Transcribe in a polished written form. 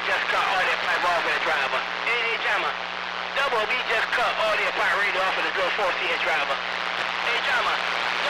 just cut audio pipe off of the driver. Hey, Jammer. Double B just cut audio pipe radio off of the drill 4CA driver. Hey, Jammer.